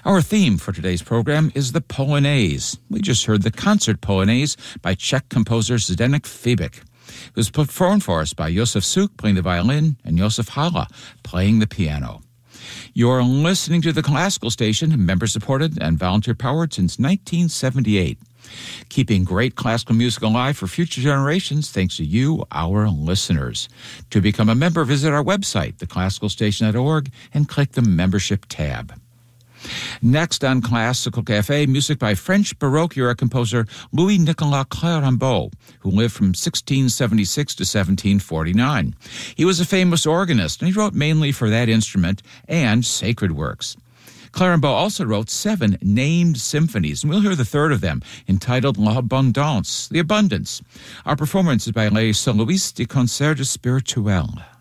Our theme for today's program is the Polonaise. We just heard the concert Polonaise by Czech composer Zdeněk Fibik. It was performed for us by Josef Suk playing the violin and Josef Hala playing the piano. You're listening to the Classical Station, member-supported and volunteer-powered since 1978. Keeping great classical music alive for future generations thanks to you, our listeners. To become a member, visit our website, theclassicalstation.org, and click the Membership tab. Next on Classical Cafe, music by French Baroque era composer Louis-Nicolas Clérambault, who lived from 1676 to 1749. He was a famous organist, and he wrote mainly for that instrument and sacred works. Clérambault also wrote 7 named symphonies, and we'll hear the third of them, entitled L'Abondance, The Abundance. Our performance is by Les Soloistes du Concert Spirituel.